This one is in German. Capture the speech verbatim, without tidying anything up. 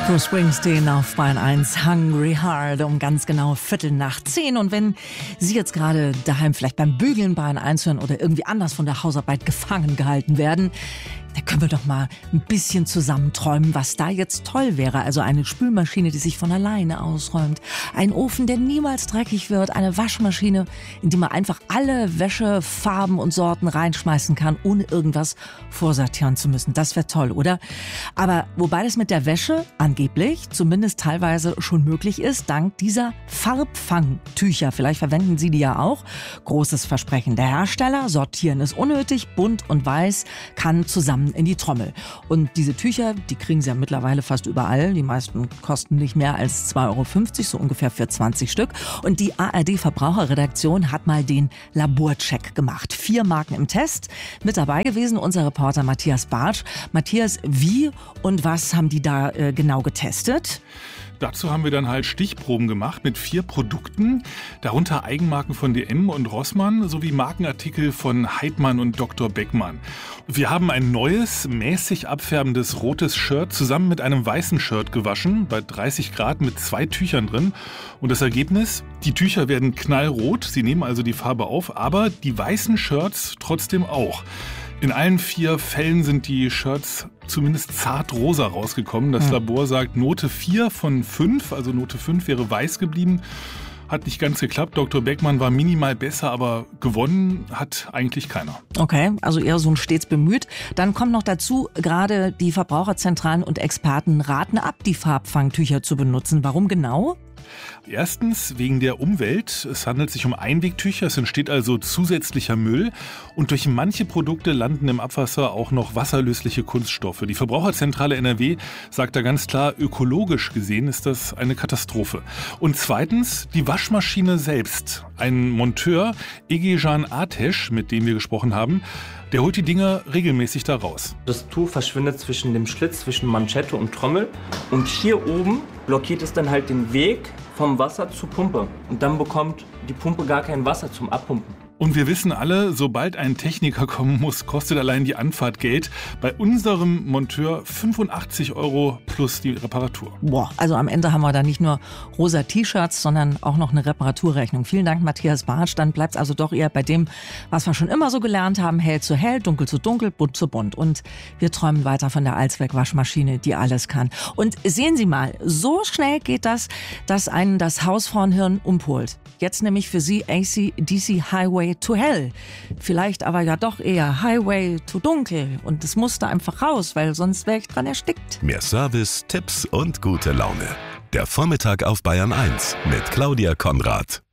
Bruce Springsteen auf Bayern eins, Hungry Heart, um ganz genau Viertel nach zehn. Und wenn Sie jetzt gerade daheim vielleicht beim Bügeln Bayern eins hören oder irgendwie anders von der Hausarbeit gefangen gehalten werden, da können wir doch mal ein bisschen zusammen träumen, was da jetzt toll wäre. Also eine Spülmaschine, die sich von alleine ausräumt, ein Ofen, der niemals dreckig wird, eine Waschmaschine, in die man einfach alle Wäsche, Farben und Sorten reinschmeißen kann, ohne irgendwas vorsortieren zu müssen. Das wäre toll, oder? Aber wobei das mit der Wäsche angeblich zumindest teilweise schon möglich ist, dank dieser Farbfangtücher. Vielleicht verwenden Sie die ja auch. Großes Versprechen der Hersteller, sortieren ist unnötig, bunt und weiß, kann zusammen in die Trommel. Und diese Tücher, die kriegen Sie ja mittlerweile fast überall. Die meisten kosten nicht mehr als zwei Euro fünfzig, so ungefähr für zwanzig Stück. Und die A R D-Verbraucherredaktion hat mal den Laborcheck gemacht. Vier Marken im Test. Mit dabei gewesen unser Reporter Matthias Bartsch. Matthias, wie und was haben die da äh, genau getestet? Dazu haben wir dann halt Stichproben gemacht mit vier Produkten, darunter Eigenmarken von D M und Rossmann sowie Markenartikel von Heidmann und Doktor Beckmann. Wir haben ein neues, mäßig abfärbendes rotes Shirt zusammen mit einem weißen Shirt gewaschen, bei dreißig Grad mit zwei Tüchern drin. Und das Ergebnis? Die Tücher werden knallrot, sie nehmen also die Farbe auf, aber die weißen Shirts trotzdem auch. In allen vier Fällen sind die Shirts zumindest zart rosa rausgekommen. Das Labor sagt Note vier von fünf, also Note fünf wäre weiß geblieben. Hat nicht ganz geklappt. Doktor Beckmann war minimal besser, aber gewonnen hat eigentlich keiner. Okay, also eher so ein stets bemüht. Dann kommt noch dazu, gerade die Verbraucherzentralen und Experten raten ab, die Farbfangtücher zu benutzen. Warum genau? Erstens wegen der Umwelt. Es handelt sich um Einwegtücher, es entsteht also zusätzlicher Müll. Und durch manche Produkte landen im Abwasser auch noch wasserlösliche Kunststoffe. Die Verbraucherzentrale N R W sagt da ganz klar, ökologisch gesehen ist das eine Katastrophe. Und zweitens die Waschmaschine selbst. Ein Monteur, Egejan Ateş, mit dem wir gesprochen haben, der holt die Dinger regelmäßig da raus. Das Tuch verschwindet zwischen dem Schlitz, zwischen Manschette und Trommel. Und hier oben blockiert es dann halt den Weg vom Wasser zur Pumpe. Und dann bekommt die Pumpe gar kein Wasser zum Abpumpen. Und wir wissen alle, sobald ein Techniker kommen muss, kostet allein die Anfahrt Geld. Bei unserem Monteur fünfundachtzig Euro plus die Reparatur. Boah, also am Ende haben wir da nicht nur rosa T-Shirts, sondern auch noch eine Reparaturrechnung. Vielen Dank, Matthias Bartsch. Dann bleibt es also doch eher bei dem, was wir schon immer so gelernt haben. Hell zu hell, dunkel zu dunkel, bunt zu bunt. Und wir träumen weiter von der Allzweck-Waschmaschine, die alles kann. Und sehen Sie mal, so schnell geht das, dass einen das Hausfrauenhirn umpolt. Jetzt nämlich für Sie A C D C Highway to Hell. Vielleicht aber ja doch eher Highway to Dunkel. Und es musste einfach raus, weil sonst wäre ich dran erstickt. Mehr Service, Tipps und gute Laune. Der Vormittag auf Bayern eins mit Claudia Konrad.